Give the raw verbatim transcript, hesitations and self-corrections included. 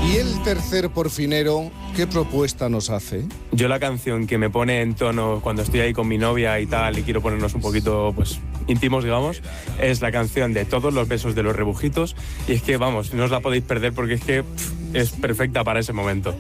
Y el tercer porfinero, ¿qué propuesta nos hace? Yo la canción que me pone en tono cuando estoy ahí con mi novia y tal y quiero ponernos un poquito pues íntimos, digamos, es la canción de Todos los besos de los Rebujitos, y es que vamos, no os la podéis perder porque es que pff, es perfecta para ese momento.